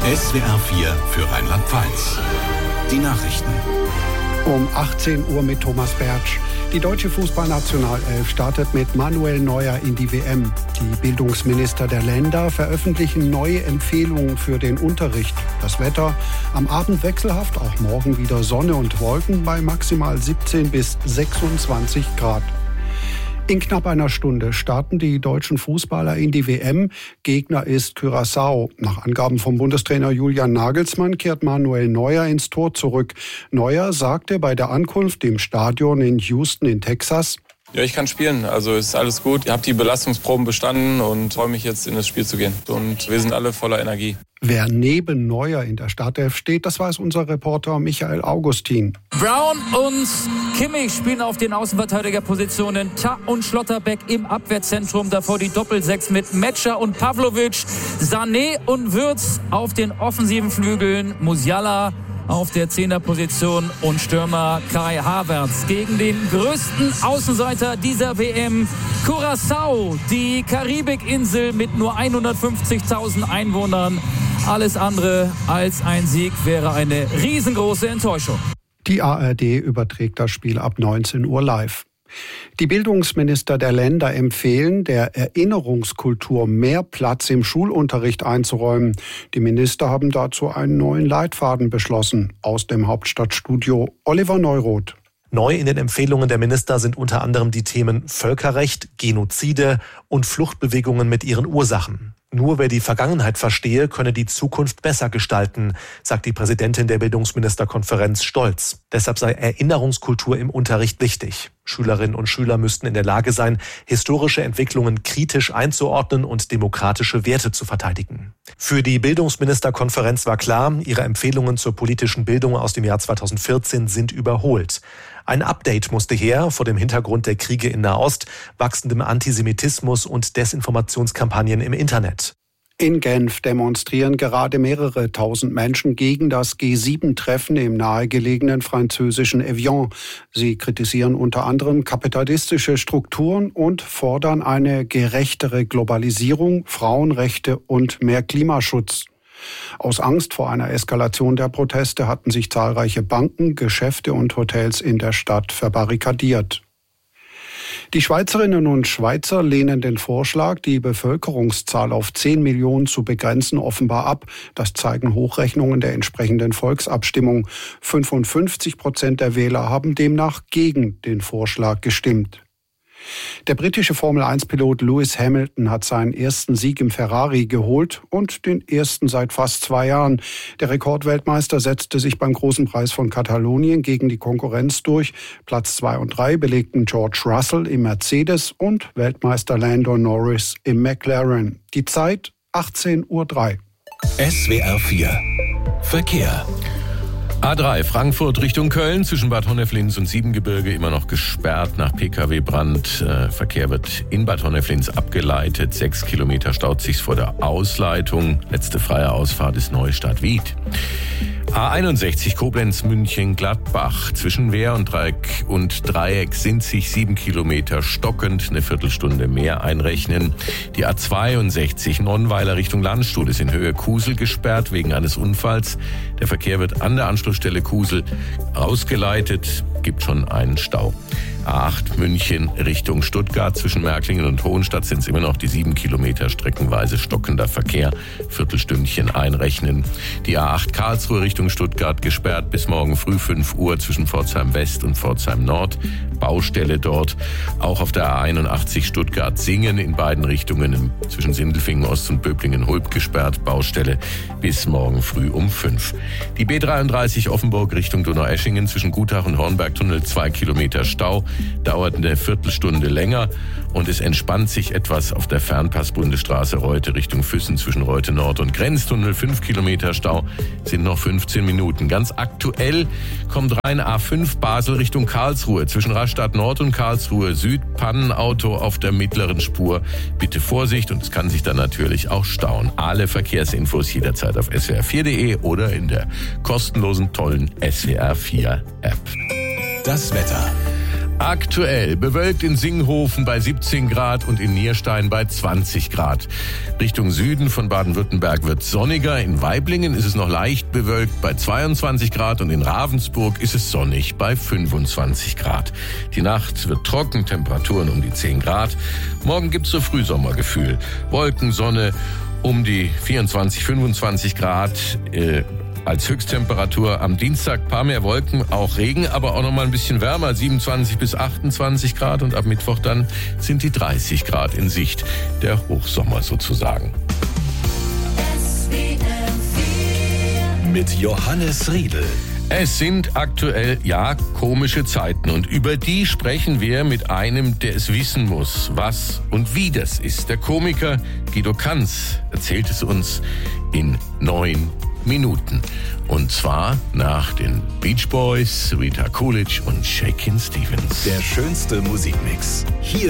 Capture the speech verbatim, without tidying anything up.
S W R vier für Rheinland-Pfalz. Die Nachrichten. Um achtzehn Uhr mit Thomas Bertsch. Die deutsche Fußballnationalelf startet mit Manuel Neuer in die W M. Die Bildungsminister der Länder veröffentlichen neue Empfehlungen für den Unterricht. Das Wetter am Abend wechselhaft, auch morgen wieder Sonne und Wolken bei maximal siebzehn bis sechsundzwanzig Grad. In knapp einer Stunde starten die deutschen Fußballer in die W M. Gegner ist Curaçao. Nach Angaben vom Bundestrainer Julian Nagelsmann kehrt Manuel Neuer ins Tor zurück. Neuer sagte bei der Ankunft im Stadion in Houston in Texas: Ja, ich kann spielen, also ist alles gut. Ich habe die Belastungsproben bestanden und freue mich jetzt in das Spiel zu gehen. Und wir sind alle voller Energie. Wer neben Neuer in der Startelf steht, das weiß unser Reporter Michael Augustin. Brown und Kimmich spielen auf den Außenverteidigerpositionen. Ta und Schlotterbeck im Abwehrzentrum. Davor die Doppelsechs mit Metscher und Pavlovic. Sané und Würz auf den offensiven Flügeln. Musiala auf der Zehnerposition und Stürmer Kai Havertz gegen den größten Außenseiter dieser W M, Curaçao, die Karibikinsel mit nur hundertfünfzigtausend Einwohnern. Alles andere als ein Sieg wäre eine riesengroße Enttäuschung. Die A R D überträgt das Spiel ab neunzehn Uhr live. Die Bildungsminister der Länder empfehlen, der Erinnerungskultur mehr Platz im Schulunterricht einzuräumen. Die Minister haben dazu einen neuen Leitfaden beschlossen. Aus dem Hauptstadtstudio Oliver Neuroth. Neu in den Empfehlungen der Minister sind unter anderem die Themen Völkerrecht, Genozide und Fluchtbewegungen mit ihren Ursachen. Nur wer die Vergangenheit verstehe, könne die Zukunft besser gestalten, sagt die Präsidentin der Bildungsministerkonferenz stolz. Deshalb sei Erinnerungskultur im Unterricht wichtig. Schülerinnen und Schüler müssten in der Lage sein, historische Entwicklungen kritisch einzuordnen und demokratische Werte zu verteidigen. Für die Bildungsministerkonferenz war klar, ihre Empfehlungen zur politischen Bildung aus dem Jahr zweitausendvierzehn sind überholt. Ein Update musste her vor dem Hintergrund der Kriege in Nahost, wachsendem Antisemitismus und Desinformationskampagnen im Internet. In Genf demonstrieren gerade mehrere tausend Menschen gegen das G sieben Treffen im nahegelegenen französischen Evian. Sie kritisieren unter anderem kapitalistische Strukturen und fordern eine gerechtere Globalisierung, Frauenrechte und mehr Klimaschutz. Aus Angst vor einer Eskalation der Proteste hatten sich zahlreiche Banken, Geschäfte und Hotels in der Stadt verbarrikadiert. Die Schweizerinnen und Schweizer lehnen den Vorschlag, die Bevölkerungszahl auf zehn Millionen zu begrenzen, offenbar ab. Das zeigen Hochrechnungen der entsprechenden Volksabstimmung. fünfundfünfzig Prozent der Wähler haben demnach gegen den Vorschlag gestimmt. Der britische Formel eins Pilot Lewis Hamilton hat seinen ersten Sieg im Ferrari geholt und den ersten seit fast zwei Jahren. Der Rekordweltmeister setzte sich beim Großen Preis von Katalonien gegen die Konkurrenz durch. Platz zwei und drei belegten George Russell im Mercedes und Weltmeister Lando Norris im McLaren. Die Zeit achtzehn Uhr drei. S W R vier Verkehr. A drei Frankfurt Richtung Köln zwischen Bad Honneflins und Siebengebirge immer noch gesperrt nach P K W-Brand. Äh, Verkehr wird in Bad Honneflins abgeleitet. Sechs Kilometer staut sich vor der Ausleitung. Letzte freie Ausfahrt ist Neustadt-Wied. A einundsechzig Koblenz-München-Gladbach. Zwischen Wehr und Dreieck und Dreieck sind sich sieben Kilometer stockend, eine Viertelstunde mehr einrechnen. Die A zweiundsechzig Nonnweiler Richtung Landstuhl ist in Höhe Kusel gesperrt wegen eines Unfalls. Der Verkehr wird an der Anschlussstelle Kusel ausgeleitet, gibt schon einen Stau. A acht München Richtung Stuttgart. Zwischen Märklingen und Hohenstadt sind es immer noch die sieben Kilometer streckenweise stockender Verkehr. Viertelstündchen einrechnen. Die A acht Karlsruhe Richtung Stuttgart gesperrt bis morgen früh fünf Uhr zwischen Pforzheim West und Pforzheim Nord. Baustelle dort. Auch auf der A einundachtzig Stuttgart-Singen in beiden Richtungen zwischen Sindelfingen Ost und Böblingen-Hulb gesperrt. Baustelle bis morgen früh um fünf. Die B dreiunddreißig Offenburg Richtung Donaueschingen zwischen Gutach und Hornbergtunnel zwei Kilometer Stau. Dauert eine Viertelstunde länger und es entspannt sich etwas auf der Fernpass-Bundesstraße Reute Richtung Füssen zwischen Reute Nord und Grenztunnel. fünf Kilometer Stau sind noch fünfzehn Minuten. Ganz aktuell kommt rein A fünf Basel Richtung Karlsruhe. Zwischen Rastatt Nord und Karlsruhe Süd Pannenauto auf der mittleren Spur. Bitte Vorsicht und es kann sich dann natürlich auch stauen. Alle Verkehrsinfos jederzeit auf S W R vier punkt de oder in der kostenlosen, tollen S W R vier App. Das Wetter. Aktuell bewölkt in Singhofen bei siebzehn Grad und in Nierstein bei zwanzig Grad. Richtung Süden von Baden-Württemberg wird sonniger. In Waiblingen ist es noch leicht bewölkt bei zweiundzwanzig Grad und in Ravensburg ist es sonnig bei fünfundzwanzig Grad. Die Nacht wird trocken, Temperaturen um die zehn Grad. Morgen gibt's so Frühsommergefühl. Wolken, Sonne um die vierundzwanzig, fünfundzwanzig Grad. Äh, Als Höchsttemperatur am Dienstag paar mehr Wolken, auch Regen, aber auch noch mal ein bisschen wärmer, siebenundzwanzig bis achtundzwanzig Grad und ab Mittwoch dann sind die dreißig Grad in Sicht, der Hochsommer sozusagen. Mit Johannes Riedl. Es sind aktuell, ja, komische Zeiten und über die sprechen wir mit einem, der es wissen muss, was und wie das ist. Der Komiker Guido Kanz erzählt es uns in neun Minuten. Und zwar nach den Beach Boys, Rita Coolidge und Shakin' Stevens. Der schönste Musikmix. Hier